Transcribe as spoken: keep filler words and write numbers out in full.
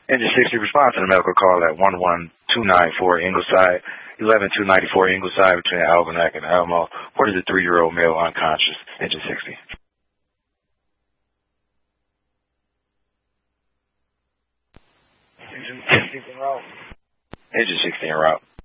Engine sixty, respond to the medical call at one one two nine four Ingleside, eleven two ninety-four Ingleside between Algonac and Alamo. What is a three-year-old male unconscious? Engine sixty. Engine sixty en route. Engine sixty en route.